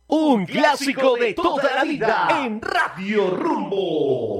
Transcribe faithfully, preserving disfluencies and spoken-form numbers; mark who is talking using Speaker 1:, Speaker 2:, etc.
Speaker 1: Un clásico de toda la vida en Radio Rumbo.